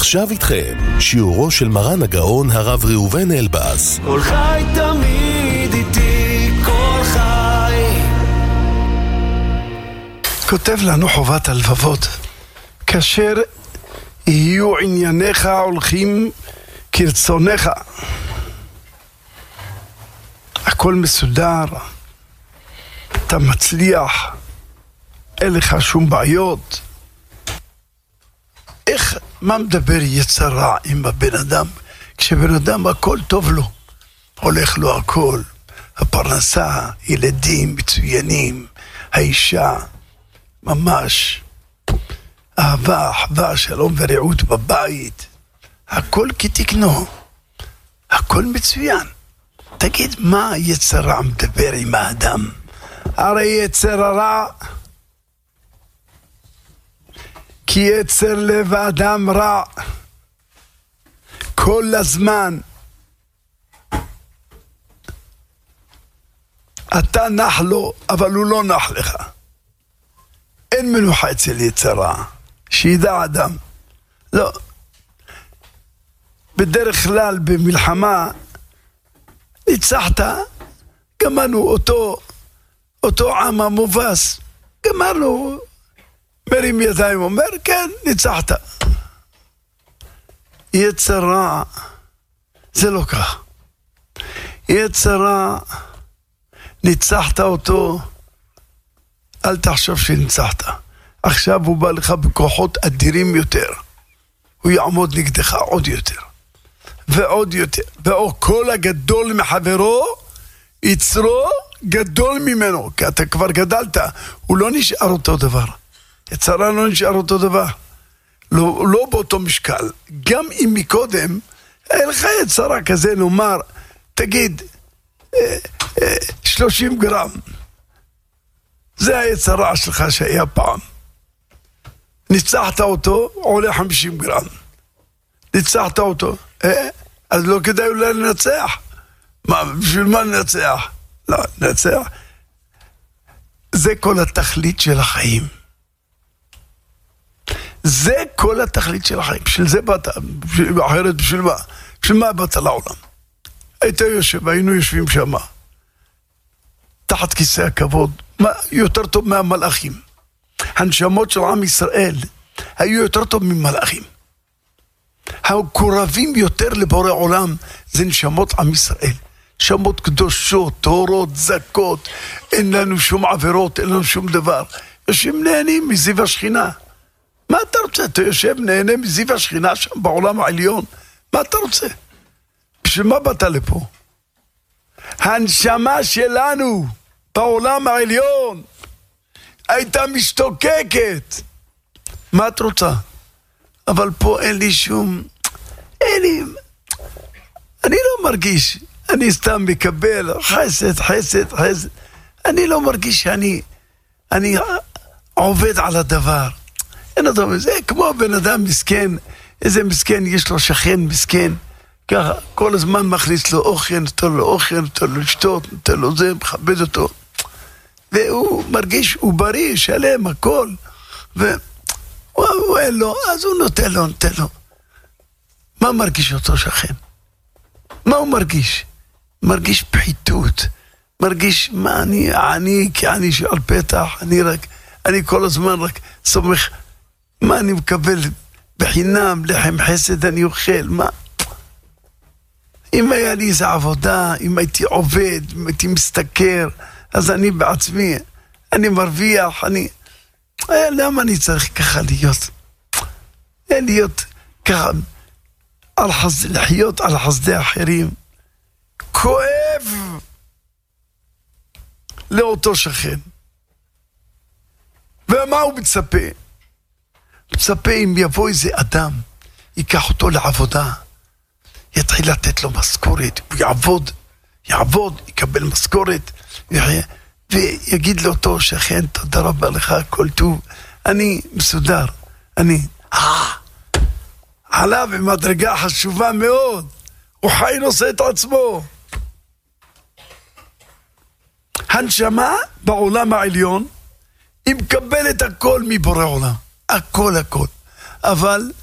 ועכשיו איתכם, שיעורו של מרן הגאון הרב ראובן אלבז. כל חי תמיד איתי, כל חי. כותב לנו חובת הלבבות, כאשר יהיו ענייניך הולכים כרצונך, הכל מסודר, אתה מצליח, אין לך שום בעיות. מה מדבר יצר רע עם הבן אדם? כשבן אדם הכל טוב לו, הולך לו הכל, הפרנסה, ילדים מצוינים, האישה, ממש אהבה, אחווה, שלום ורעות בבית, הכל כתקנו, הכל מצוין. תגיד, מה יצר רע מדבר עם האדם? הרי יצר הרע, כי יצר לב האדם רע כל הזמן. אתה נח לו, אבל הוא לא נח לך. אין מנוחה אצל יצר רע, שידע אדם. לא. בדרך כלל במלחמה ניצחת, גמרנו אותו עם המובס, גמרנו, מרים ידיים, אומר, כן, ניצחת. יצר רע, זה לא כך. יצר רע, ניצחת אותו, אל תחשוב שניצחת. עכשיו הוא בא לך בכוחות אדירים יותר. הוא יעמוד נגדך עוד יותר. ועוד יותר. וכל הגדול מחברו, יצרו גדול ממנו. כי אתה כבר גדלת, הוא לא נשאר אותו דבר. יצרה לא נשאר אותו דבר. לא באותו משקל. גם אם מקודם, אין לך יצרה כזה לומר, תגיד, 30 גרם. זה היצרה שלך שהיה פעם. ניצחת אותו, עולה 50 גרם. ניצחת אותו, אז לא כדאי אולי לנצח. מה, בשביל מה לנצח? לא, לנצח. זה כל התכלית של החיים. זה כל התכלית של החיים. בשביל זה באת, אחרת בשביל מה? בשביל מה באת לעולם? היית יושב, היינו יושבים שם. תחת כיסא הכבוד. מה יותר טוב מהמלאכים? הנשמות של עם ישראל היו יותר טוב ממלאכים. הקורבים יותר לבורא עולם זה נשמות עם ישראל. נשמות קדושות, טהורות, זכות, אין לנו שום עבירות, אין לנו שום דבר. יושבים נהנים מזיו השכינה. מה אתה רוצה? אתה יושב נהנה מזיו השכינה שם בעולם העליון. מה אתה רוצה? בשביל מה באת לפה? הנשמה שלנו בעולם העליון הייתה משתוקקת. מה את רוצה? אבל פה אין לי שום... אני לא מרגיש, אני סתם מקבל חסד. אני לא מרגיש שאני עובד על הדבר. זה כמו בן אדם מסכן, איזה מסכן, יש לו שכן מסכן, ככה כל הזמן מכניס לו אוכל, נותן לו אוכל, נותן לו לשתות, נותן לו זה, מכבד אותו. והוא מרגיש, הוא בריא, שלם, הכל. והוא אין לו, אז הוא נותן לו. מה מרגיש אותו שכן? מה הוא מרגיש? מרגיש פחיתות. מרגיש, מה אני כעני שעל פתח, אני כל הזמן רק סומך, מה אני מקבל בחינם, לחם חסד אני אוכל, מה? אם היה לי איזו עבודה, אם הייתי עובד, אם הייתי מסתכר, אז אני בעצמי, אני מרוויח, למה אני צריך ככה להיות? להיות ככה, לחיות על חסדי אחרים. כואב לאותו שכן. ומה הוא מצפה? מצפה אם יבוא איזה אדם, ייקח אותו לעבודה, יתחיל לתת לו משכורת, הוא יעבוד, יקבל משכורת, ויגיד לאותו שכן, תודה רבה לך, כל טוב, אני מסודר, עלה במדרגה חשובה מאוד, הוא חי נושא את עצמו. הנשמה בעולם העליון, היא מקבלת הכל מבורא עולם, הכל, אבל